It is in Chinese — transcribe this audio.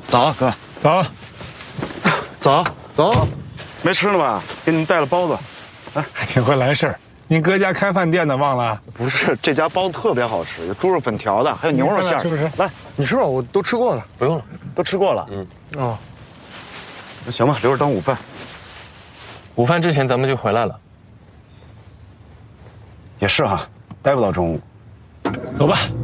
早，哥， 走， 走， 走， 没吃呢吧？给你们带了包子。 还挺会来事儿。您哥家开饭店的，忘了？ 不是，这家包子特别好吃，有猪肉粉条的，还有牛肉馅儿， 是不是？ 来， 你吃吧，我都吃过了。 不用了， 都吃过了。 哦， 那行吧，留着当午饭。 午饭之前咱们就回来了。 也是哈，待不到中午。 走吧。